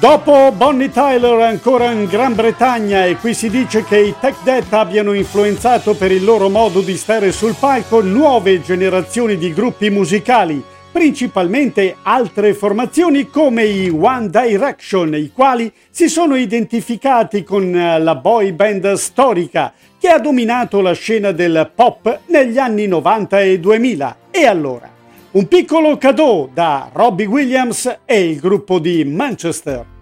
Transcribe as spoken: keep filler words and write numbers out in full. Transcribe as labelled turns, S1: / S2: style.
S1: Dopo Bonnie Tyler ancora in Gran Bretagna, e qui si dice che i Tech Death abbiano influenzato per il loro modo di stare sul palco nuove generazioni di gruppi musicali, principalmente altre formazioni come i One Direction, i quali si sono identificati con la boy band storica che ha dominato la scena del pop negli anni novanta e duemila. E allora, un piccolo cadeau da Robbie Williams e il gruppo di Manchester.